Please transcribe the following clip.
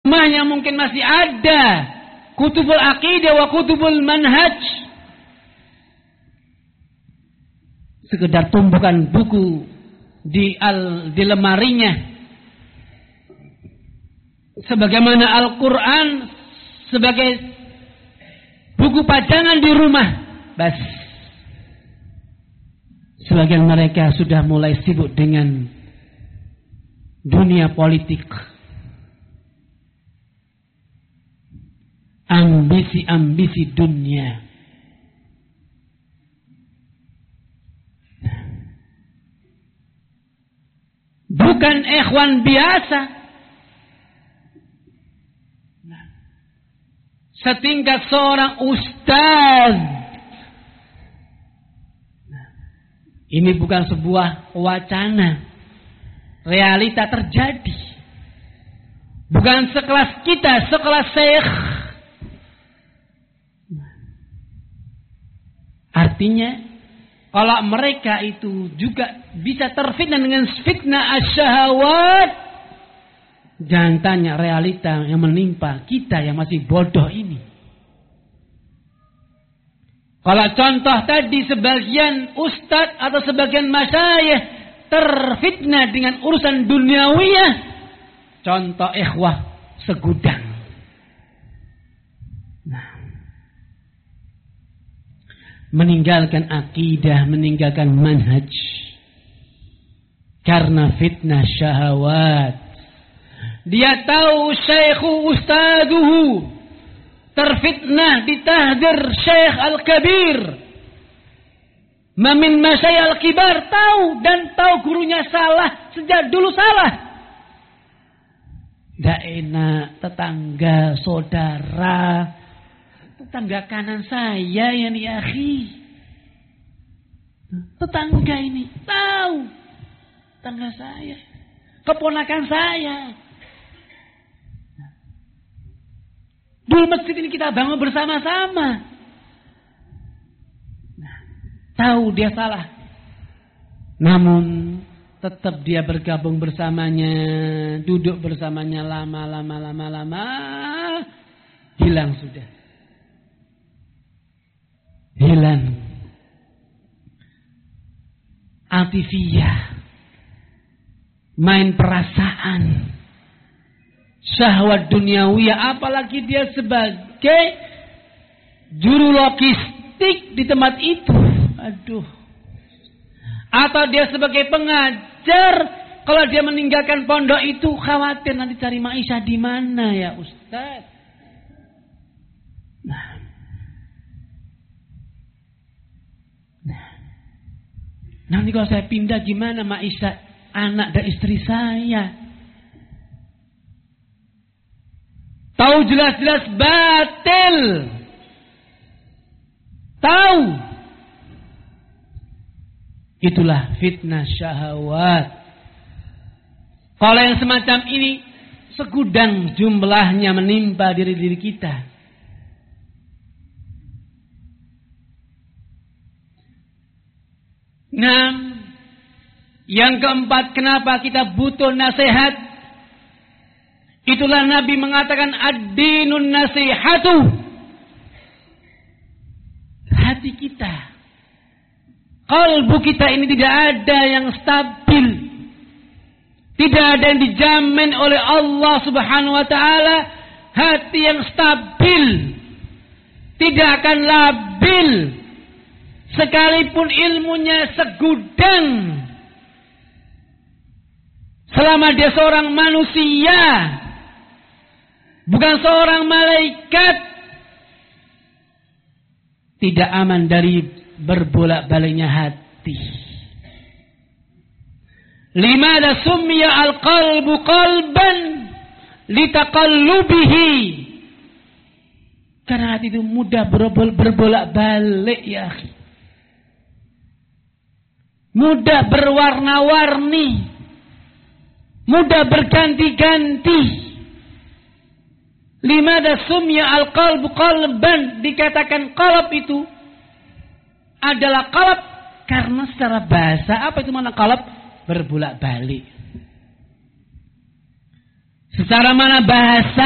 Rumahnya mungkin masih ada kutubul aqidah wa kutubul manhaj. Sekedar tumpukan buku di lemarinya. Sebagaimana Al-Quran sebagai buku pajangan di rumah. Bas. Sebagian mereka sudah mulai sibuk dengan dunia politik. Ambisi-ambisi dunia. Bukan ikhwan biasa. Setingkat seorang ustaz. Ini bukan sebuah wacana. Realita terjadi. Bukan sekelas kita, sekelas syekh. Artinya, kalau mereka itu juga bisa terfitnah dengan fitnah asyahawat, jangan tanya realita yang menimpa kita yang masih bodoh ini. Kalau contoh tadi sebagian ustadz atau sebagian masyayikh terfitnah dengan urusan duniawiyah, contoh ikhwah segudang. Meninggalkan akidah, meninggalkan manhaj karena fitnah syahwat. Dia tahu syekhu ustaduhu terfitnah ditahdir syekh al-kabir, mamin masyayikh al-kibar, tahu dan tahu gurunya salah sejak dulu salah. Tidak enak tetangga, saudara, tetangga kanan saya ya nih akhi. Tetangga ini tahu. Tetangga saya. Keponakan saya. Dulu masjid ini kita bangun bersama-sama. Tahu dia salah. Namun tetap dia bergabung bersamanya. Duduk bersamanya lama. Hilang sudah. Hilang. Atifiyah. Main perasaan. Syahwat duniawiyah. Apalagi dia sebagai juru logistik di tempat itu. Aduh. Atau dia sebagai pengajar. Kalau dia meninggalkan pondok itu khawatir nanti cari maisha di mana ya Ustaz. Nanti kalau saya pindah gimana maisha anak dan istri saya? Tahu jelas-jelas batil. Tahu. Itulah fitnah syahwat. Kalau yang semacam ini segudang jumlahnya menimpa diri-diri kita. Nah, yang keempat, kenapa kita butuh nasihat? Itulah Nabi mengatakan ad-dinun nasihatu. Hati kita, kalbu kita ini tidak ada yang stabil. Tidak ada yang dijamin oleh Allah Subhanahu wa taala hati yang stabil. Tidak akan labil. Sekalipun ilmunya segudang. Selama dia seorang manusia, bukan seorang malaikat, tidak aman dari berbolak-baliknya hati. Limada summiya al-qalbu qalban litaqallubihi. Karena hati itu mudah berbolak-balik ya. Mudah berwarna-warni. Mudah berganti-ganti. Limada sumya al-qalbu qalban. Dikatakan qalb itu adalah qalb karena secara bahasa apa itu mana qalb? Berbolak-balik. Secara mana bahasa